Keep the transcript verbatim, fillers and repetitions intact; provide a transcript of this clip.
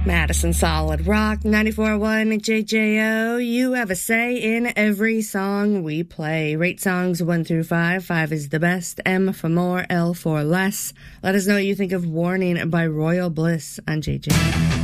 Madison Solid Rock, ninety-four point one J J O. You have a say in every song we play. Rate songs one through five. Five is the best. M for more, L for less. Let us know what you think of Warning by Royal Bliss on J J O.